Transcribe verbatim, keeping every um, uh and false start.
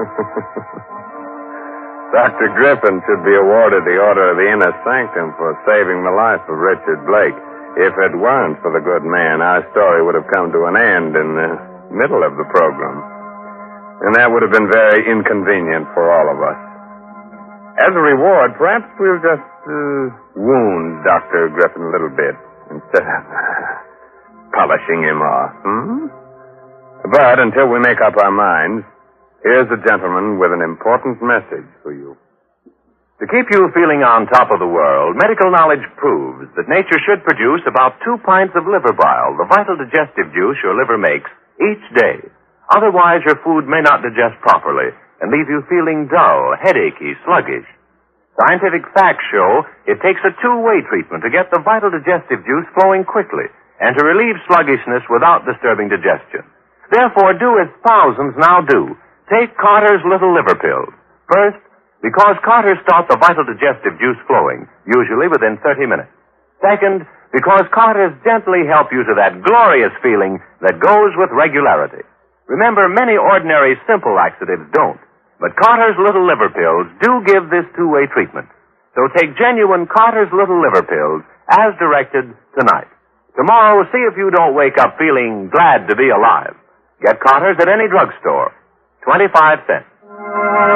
Doctor Griffin should be awarded the Order of the Inner Sanctum for saving the life of Richard Blake. If it weren't for the good man, our story would have come to an end in the middle of the program. And that would have been very inconvenient for all of us. As a reward, perhaps we'll just uh, wound Doctor Griffin a little bit instead of polishing him off. Hmm? But until we make up our minds, here's a gentleman with an important message for you. To keep you feeling on top of the world, medical knowledge proves that nature should produce about two pints of liver bile, the vital digestive juice your liver makes, each day. Otherwise, your food may not digest properly and leave you feeling dull, headachy, sluggish. Scientific facts show it takes a two-way treatment to get the vital digestive juice flowing quickly and to relieve sluggishness without disturbing digestion. Therefore, do as thousands now do. Take Carter's Little Liver Pills. First, because Carter starts the vital digestive juice flowing, usually within thirty minutes. Second, because Carter's gently help you to that glorious feeling that goes with regularity. Remember, many ordinary simple laxatives don't, but Carter's Little Liver Pills do give this two-way treatment. So take genuine Carter's Little Liver Pills as directed tonight. Tomorrow, see if you don't wake up feeling glad to be alive. Get Carter's at any drugstore. twenty-five cents.